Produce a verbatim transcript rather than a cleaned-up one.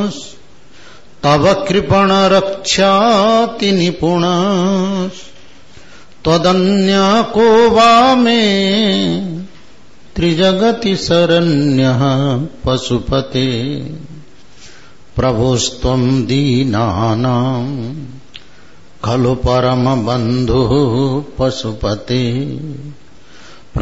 तव कृपण रक्षाति निपुण त्वदन्या को वा मे त्रिजगति शरण्यः पशुपते प्रभुस्त्वं दीनानां खलु परम बंधु पशुपते।